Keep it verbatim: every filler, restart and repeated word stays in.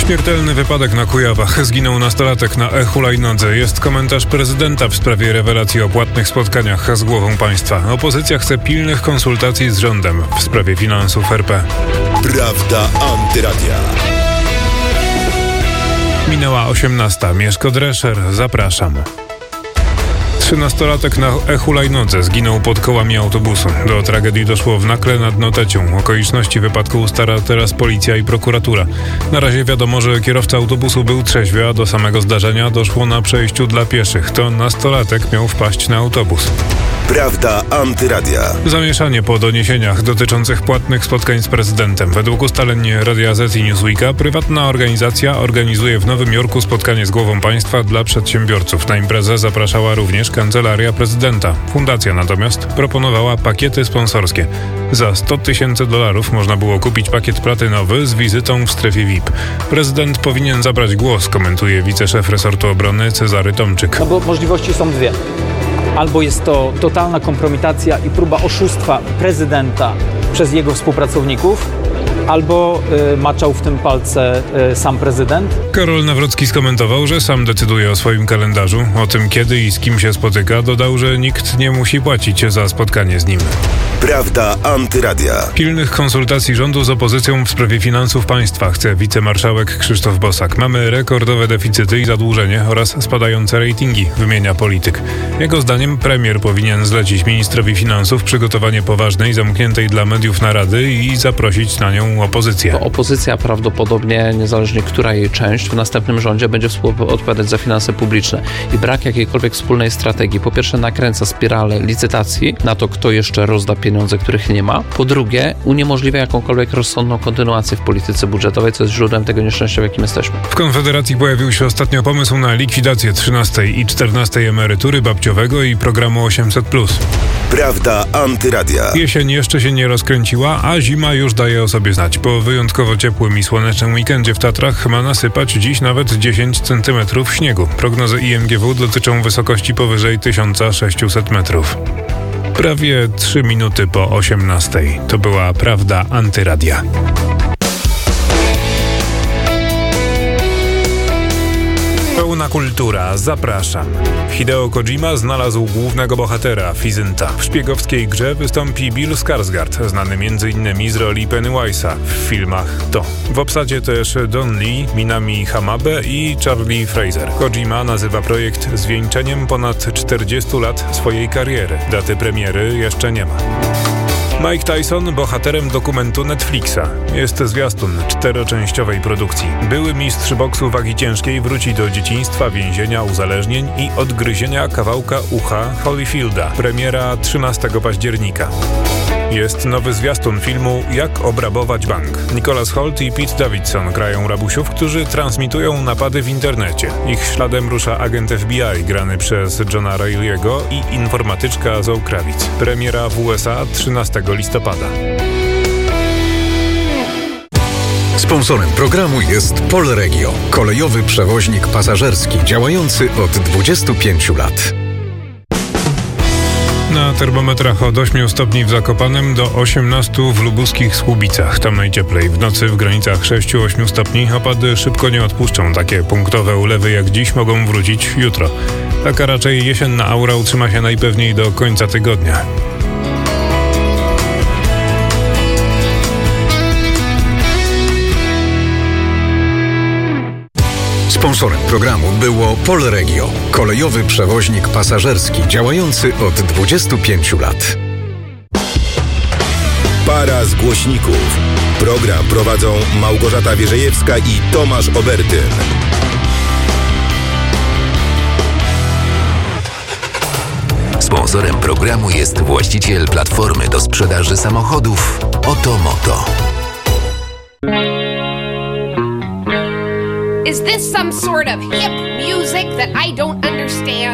Śmiertelny wypadek na Kujawach. Zginął nastolatek na e-hulajnodze. Jest komentarz prezydenta w sprawie rewelacji o płatnych spotkaniach z głową państwa. Opozycja chce pilnych konsultacji z rządem w sprawie finansów R P. Prawda Antyradia. Minęła osiemnasta. Mieszko Drescher. Zapraszam. Trzynastolatek na e-hulajnodze zginął pod kołami autobusu. Do tragedii doszło w Nakle nad Notecią. Okoliczności wypadku ustala teraz policja i prokuratura. Na razie wiadomo, że kierowca autobusu był trzeźwy, a do samego zdarzenia doszło na przejściu dla pieszych. To nastolatek miał wpaść na autobus. Prawda Antyradia. Zamieszanie po doniesieniach dotyczących płatnych spotkań z prezydentem. Według ustaleń Radia Z i Newsweeka prywatna organizacja organizuje w Nowym Jorku spotkanie z głową państwa dla przedsiębiorców. Na imprezę zapraszała również kancelaria prezydenta. Fundacja natomiast proponowała pakiety sponsorskie. Za sto tysięcy dolarów można było kupić pakiet platynowy z wizytą w strefie V I P. Prezydent powinien zabrać głos, komentuje wiceszef resortu obrony Cezary Tomczyk. No bo możliwości są dwie. Albo jest to totalna kompromitacja i próba oszustwa prezydenta przez jego współpracowników, albo y, maczał w tym palce y, sam prezydent. Karol Nawrocki skomentował, że sam decyduje o swoim kalendarzu. O tym, kiedy i z kim się spotyka, dodał, że nikt nie musi płacić za spotkanie z nim. Prawda Antyradia. Pilnych konsultacji rządu z opozycją w sprawie finansów państwa chce wicemarszałek Krzysztof Bosak. Mamy rekordowe deficyty i zadłużenie oraz spadające ratingi, wymienia polityk. Jego zdaniem premier powinien zlecić ministrowi finansów przygotowanie poważnej, zamkniętej dla mediów narady i zaprosić na nią opozycję. To opozycja prawdopodobnie, niezależnie która jej część, w następnym rządzie będzie współodpowiadać za finanse publiczne. I brak jakiejkolwiek wspólnej strategii, po pierwsze nakręca spiralę licytacji na to, kto jeszcze rozda pieniądze, których nie ma. Po drugie, uniemożliwia jakąkolwiek rozsądną kontynuację w polityce budżetowej, co jest źródłem tego nieszczęścia, w jakim jesteśmy. W Konfederacji pojawił się ostatnio pomysł na likwidację trzynastej i czternastej emerytury babciowego i programu osiemset plus. Prawda Antyradia. Jesień jeszcze się nie rozkręciła, a zima już daje o sobie znać. Po wyjątkowo ciepłym i słonecznym weekendzie w Tatrach ma nasypać dziś nawet dziesięć centymetrów śniegu. Prognozy I M G W dotyczą wysokości powyżej tysiąc sześćset metrów. Prawie trzy minuty po osiemnastej. To była Prawda Antyradia. Pełna kultura. Zapraszam. Hideo Kojima znalazł głównego bohatera, Fizynta. W szpiegowskiej grze wystąpi Bill Skarsgård, znany między innymi z roli Pennywise'a w filmach To. W obsadzie też Don Lee, Minami Hamabe i Charlie Fraser. Kojima nazywa projekt zwieńczeniem ponad czterdziestu lat swojej kariery. Daty premiery jeszcze nie ma. Mike Tyson bohaterem dokumentu Netflixa. Jest zwiastun czteroczęściowej produkcji. Były mistrz boksu wagi ciężkiej wróci do dzieciństwa, więzienia, uzależnień i odgryzienia kawałka ucha Holyfielda. Premiera trzynastego października. Jest nowy zwiastun filmu Jak obrabować bank. Nicholas Hoult i Pete Davidson grają rabusiów, którzy transmitują napady w internecie. Ich śladem rusza agent F B I grany przez Johna Reilly'ego i informatyczka Zoe Kravitz. Premiera w U S A trzynastego listopada. Sponsorem programu jest Polregio, kolejowy przewoźnik pasażerski działający od dwudziestu pięciu lat. Na termometrach od ośmiu stopni w Zakopanem do osiemnastu w lubuskich Słubicach. Tam najcieplej. W nocy w granicach sześciu do ośmiu stopni. Opady szybko nie odpuszczą. Takie punktowe ulewy jak dziś mogą wrócić jutro. Taka raczej jesienna aura utrzyma się najpewniej do końca tygodnia. Sponsorem programu było Polregio, kolejowy przewoźnik pasażerski działający od dwudziestu pięciu lat. Para z głośników. Program prowadzą Małgorzata Wierzejewska i Tomasz Obertyn. Sponsorem programu jest właściciel platformy do sprzedaży samochodów Otomoto. Is this some sort of hip music that I don't understand?